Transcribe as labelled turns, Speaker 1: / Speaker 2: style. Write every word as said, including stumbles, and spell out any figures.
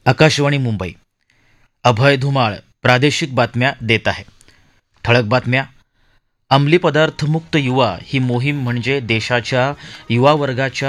Speaker 1: आकाशवाणी मुंबई. अभय धुमाळ प्रादेशिक बातम्या देत आहे. ठळक बातम्या. अंमली पदार्थमुक्त युवा ही मोहीम म्हणजे देशाच्या युवा वर्गाच्या